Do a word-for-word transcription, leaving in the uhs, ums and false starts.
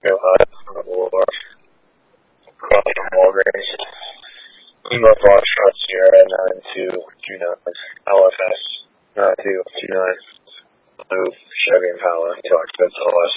Real Hut or across from Walgreens. Lima Foxtrot Sierra nine two two nine L F S nine two two nine Blue Chevy Impala. He talked about the last